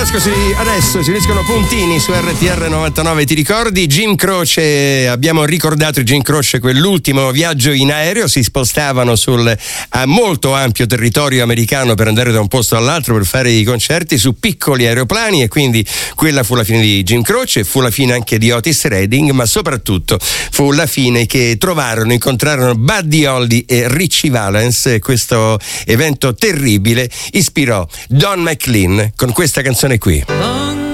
Adesso si uniscono puntini su RTR 99. Ti ricordi Jim Croce? Abbiamo ricordato Jim Croce, quell'ultimo viaggio in aereo. Si spostavano sul molto ampio territorio americano per andare da un posto all'altro per fare i concerti su piccoli aeroplani, e quindi quella fu la fine di Jim Croce, fu la fine anche di Otis Redding, ma soprattutto fu la fine che incontrarono Buddy Holly e Ritchie Valens. Questo evento terribile ispirò Don McLean con questa canzone qui.